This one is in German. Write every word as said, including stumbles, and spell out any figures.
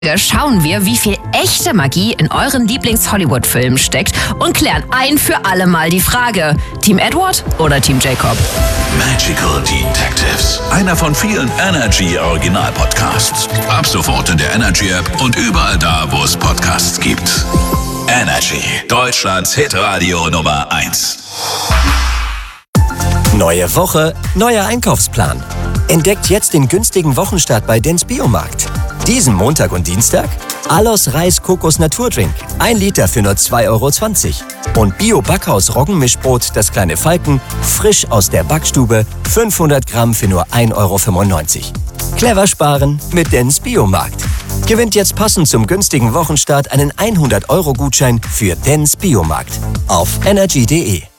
Schauen wir, wie viel echte Magie in euren Lieblings-Hollywood-Filmen steckt und klären ein für alle Mal die Frage: Team Edward oder Team Jacob? Magical Detectives. Einer von vielen Energy-Original-Podcasts. Ab sofort in der Energy-App und überall da, wo es Podcasts gibt. Energy. Deutschlands Hitradio Nummer eins. Neue Woche, neuer Einkaufsplan. Entdeckt jetzt den günstigen Wochenstart bei Dens Biomarkt. Diesen Montag und Dienstag Alos Reis Kokos Naturdrink. ein Liter für nur zwei Euro zwanzig. Und Bio Backhaus Roggenmischbrot, das kleine Falken, frisch aus der Backstube, fünfhundert Gramm für nur ein Euro fünfundneunzig. Clever sparen mit Dens Biomarkt. Gewinnt jetzt passend zum günstigen Wochenstart einen hundert Euro Gutschein für Dens Biomarkt auf energy punkt de.